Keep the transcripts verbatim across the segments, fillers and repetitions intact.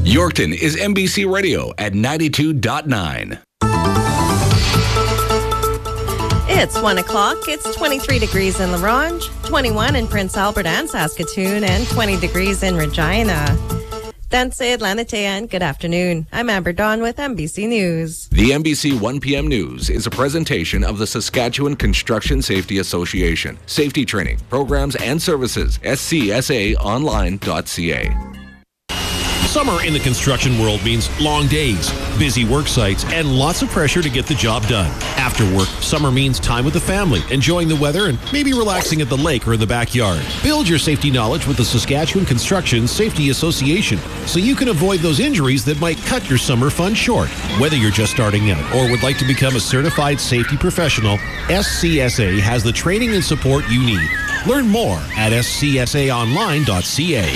Yorkton is N B C Radio at ninety-two point nine. It's one o'clock. It's twenty-three degrees in La Ronge, twenty-one in Prince Albert and Saskatoon, and twenty degrees in Regina. Danse Atlanite, and good afternoon. I'm Amber Dawn with N B C News. The N B C one p.m. News is a presentation of the Saskatchewan Construction Safety Association. Safety training, programs, and services. S C S A online dot c a. Summer in the construction world means long days, busy work sites, and lots of pressure to get the job done. After work, summer means time with the family, enjoying the weather, and maybe relaxing at the lake or in the backyard. Build your safety knowledge with the Saskatchewan Construction Safety Association so you can avoid those injuries that might cut your summer fun short. Whether you're just starting out or would like to become a certified safety professional, S C S A has the training and support you need. Learn more at S C S A online dot c a.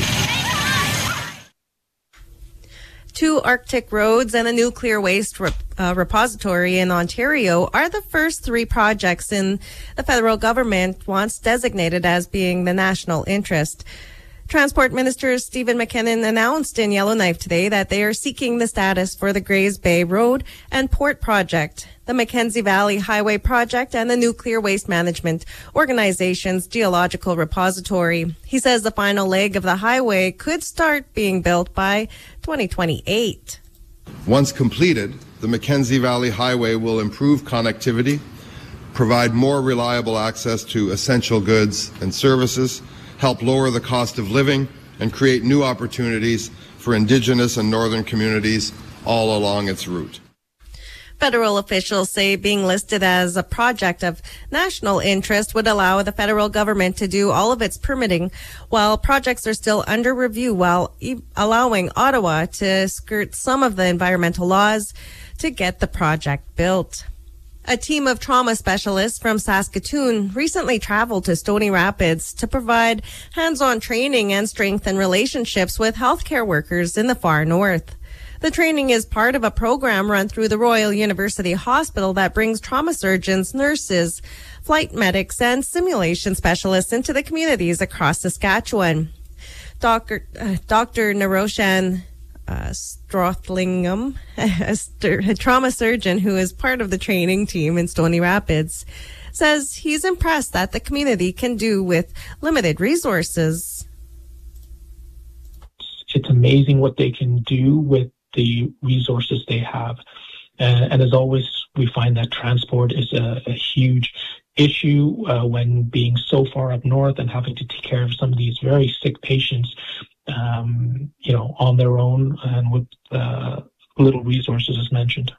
Two Arctic roads and a nuclear waste rep, uh, repository in Ontario are the first three projects in the federal government wants designated as being the national interest. Transport Minister Stephen McKinnon announced in Yellowknife today that they are seeking the status for the Grays Bay Road and Port Project, the Mackenzie Valley Highway Project, and the Nuclear Waste Management Organization's Geological Repository. He says the final leg of the highway could start being built by twenty twenty-eight. Once completed, the Mackenzie Valley Highway will improve connectivity, provide more reliable access to essential goods and services, help lower the cost of living, and create new opportunities for Indigenous and Northern communities all along its route. Federal officials say being listed as a project of national interest would allow the federal government to do all of its permitting while projects are still under review, while e- allowing Ottawa to skirt some of the environmental laws to get the project built. A team of trauma specialists from Saskatoon recently traveled to Stony Rapids to provide hands-on training and strengthen relationships with healthcare workers in the far north. The training is part of a program run through the Royal University Hospital that brings trauma surgeons, nurses, flight medics, and simulation specialists into the communities across Saskatchewan. Doctor Uh, Doctor Naroshan Uh, Strothlingham, a, st- a trauma surgeon who is part of the training team in Stony Rapids, says he's impressed that the community can do with limited resources. It's amazing what they can do with the resources they have. Uh, and as always, we find that transport is a, a huge issue uh, when being so far up north and having to take care of some of these very sick patients Um, you know, on their own and with uh, little resources, as mentioned.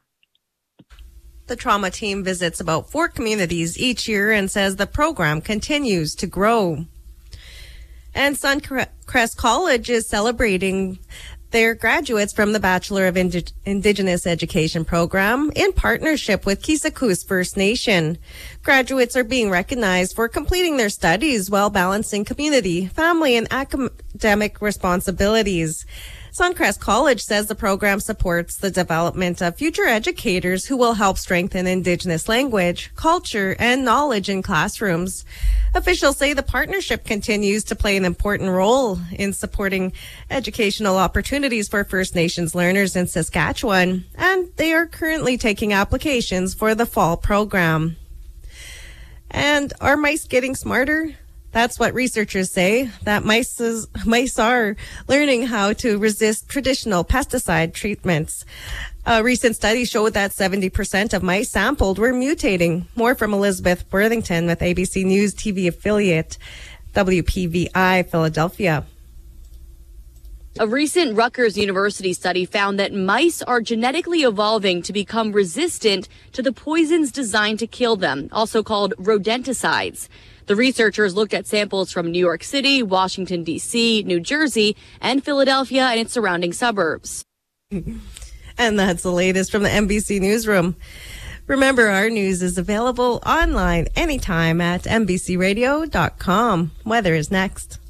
The trauma team visits about four communities each year and says the program continues to grow. And Suncrest College is celebrating their graduates from the Bachelor of Indi- Indigenous Education program in partnership with Kisakus First Nation. Graduates are being recognized for completing their studies while balancing community, family, and academic responsibilities. Suncrest College says the program supports the development of future educators who will help strengthen Indigenous language, culture, and knowledge in classrooms. Officials say the partnership continues to play an important role in supporting educational opportunities for First Nations learners in Saskatchewan, and they are currently taking applications for the fall program. And are mice getting smarter? That's what researchers say, that mice, is, mice are learning how to resist traditional pesticide treatments. A recent study showed that seventy percent of mice sampled were mutating. More from Elizabeth Worthington with A B C News T V affiliate W P V I Philadelphia. A recent Rutgers University study found that mice are genetically evolving to become resistant to the poisons designed to kill them, also called rodenticides. The researchers looked at samples from New York City, Washington, D C, New Jersey, and Philadelphia and its surrounding suburbs. And that's the latest from the N B C Newsroom. Remember, our news is available online anytime at N B C radio dot com. Weather is next.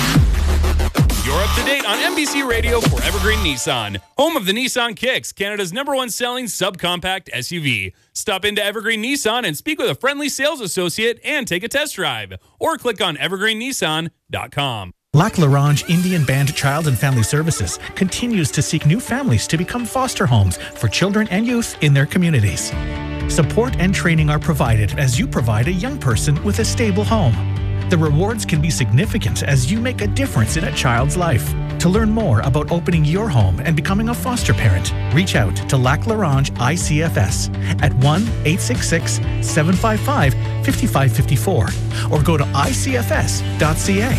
You're up to date on N B C Radio for Evergreen Nissan, home of the Nissan Kicks, Canada's number one selling subcompact S U V. Stop into Evergreen Nissan and speak with a friendly sales associate and take a test drive, or click on evergreen nissan dot com. Lac La Ronge Indian Band Child and Family Services continues to seek new families to become foster homes for children and youth in their communities. Support and training are provided as you provide a young person with a stable home. The rewards can be significant as you make a difference in a child's life. To learn more about opening your home and becoming a foster parent, reach out to Lac La Ronge I C F S at one eight six six, seven five five, five five five four or go to I C F S dot C A.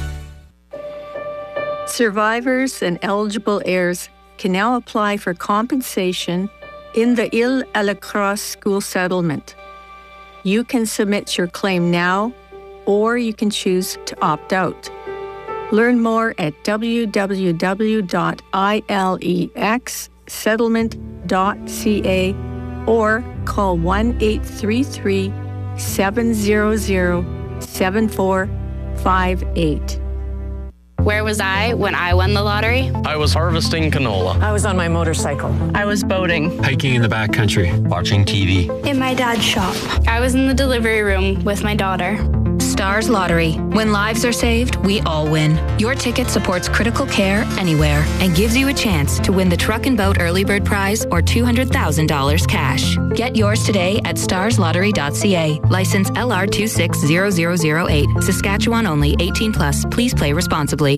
Survivors and eligible heirs can now apply for compensation in the Île-à-la-Crosse school settlement. You can submit your claim now, or you can choose to opt out. Learn more at w w w dot i l e x settlement dot c a or call one eight three three, seven zero zero, seven four five eight. Where was I when I won the lottery? I was harvesting canola. I was on my motorcycle. I was boating. Hiking in the backcountry. Watching T V. In my dad's shop. I was in the delivery room with my daughter. Stars Lottery. When lives are saved, we all win. Your ticket supports critical care anywhere and gives you a chance to win the Truck and Boat Early Bird Prize or two hundred thousand dollars cash. Get yours today at stars lottery dot c a. License L R two six zero zero zero eight. Saskatchewan only. eighteen plus. Please play responsibly.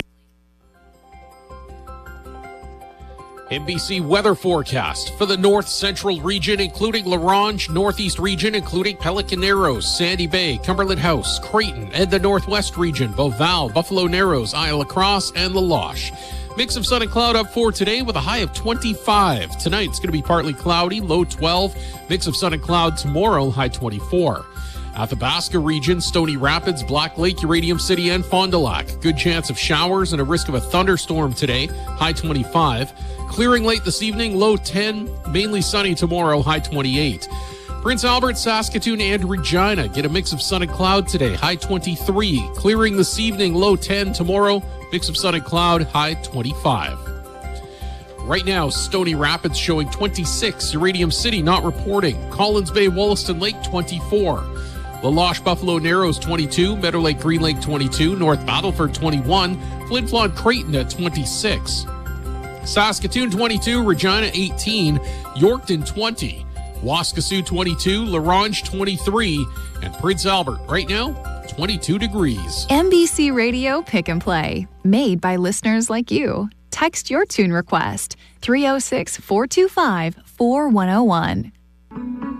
N B C weather forecast for the north central region, including La Ronge, northeast region, including Pelican Narrows, Sandy Bay, Cumberland House, Creighton, and the northwest region, Beauval, Buffalo Narrows, Isle La Crosse, and La Loche. Mix of sun and cloud up for today with a high of twenty-five. Tonight it's going to be partly cloudy, low twelve. Mix of sun and cloud tomorrow, high twenty-four. Athabasca region, Stony Rapids, Black Lake, Uranium City, and Fond du Lac. Good chance of showers and a risk of a thunderstorm today, high twenty-five. Clearing late this evening, low ten. Mainly sunny tomorrow, high twenty-eight. Prince Albert, Saskatoon, and Regina get a mix of sun and cloud today, high twenty-three. Clearing this evening, low ten tomorrow. Mix of sun and cloud, high twenty-five. Right now, Stony Rapids showing twenty-six. Uranium City not reporting. Collins Bay, Wollaston Lake, twenty-four. La Loche, Buffalo Narrows, twenty-two. Meadow Lake, Green Lake, twenty-two. North Battleford, twenty-one. Flin Flon, Creighton at twenty-six. Saskatoon, twenty-two. Regina, eighteen. Yorkton, twenty. Waskesiu, twenty-two. La Ronge, twenty-three. And Prince Albert, right now, twenty-two degrees. N B C Radio Pick and Play, made by listeners like you. Text your tune request, three oh six, four two five, four one oh one.